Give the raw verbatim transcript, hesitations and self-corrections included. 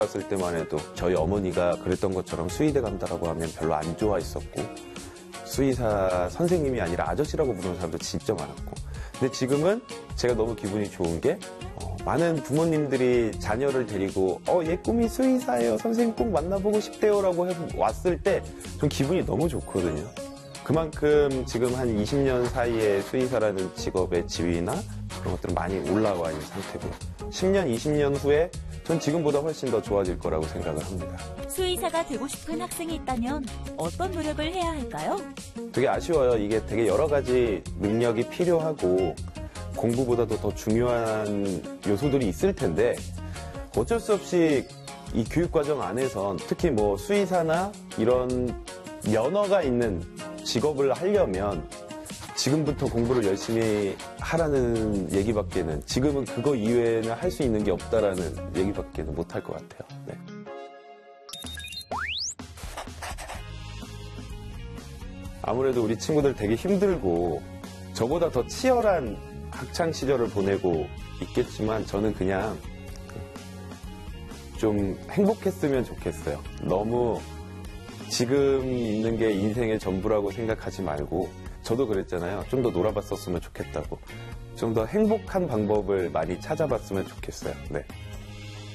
봤을 때만 해도 저희 어머니가 그랬던 것처럼 수의대 간다라고 하면 별로 안 좋아했었고 수의사 선생님이 아니라 아저씨라고 부르는 사람도 진짜 많았고 근데 지금은 제가 너무 기분이 좋은 게 어, 많은 부모님들이 자녀를 데리고 어, 얘 꿈이 수의사예요. 선생님 꼭 만나보고 싶대요 라고 해, 왔을 때 전 기분이 너무 좋거든요. 그만큼 지금 한 이십 년 사이에 수의사라는 직업의 지위나 그런 것들은 많이 올라와 있는 상태고요. 십 년, 이십 년 후에 전 지금보다 훨씬 더 좋아질 거라고 생각을 합니다. 수의사가 되고 싶은 학생이 있다면 어떤 노력을 해야 할까요? 되게 아쉬워요. 이게 되게 여러 가지 능력이 필요하고 공부보다도 더 중요한 요소들이 있을 텐데 어쩔 수 없이 이 교육과정 안에선 특히 뭐 수의사나 이런 면허가 있는 직업을 하려면 지금부터 공부를 열심히 하라는 얘기밖에는 지금은 그거 이외에는 할 수 있는 게 없다라는 얘기밖에는 못할 것 같아요. 네. 아무래도 우리 친구들 되게 힘들고 저보다 더 치열한 학창 시절을 보내고 있겠지만 저는 그냥 좀 행복했으면 좋겠어요. 너무 지금 있는 게 인생의 전부라고 생각하지 말고 저도 그랬잖아요. 좀 더 놀아봤었으면 좋겠다고. 좀 더 행복한 방법을 많이 찾아봤으면 좋겠어요. 네.